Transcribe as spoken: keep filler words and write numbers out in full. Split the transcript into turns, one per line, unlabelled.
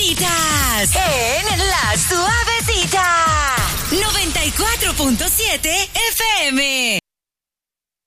favoritas en La Suavecita noventa y cuatro punto siete F M.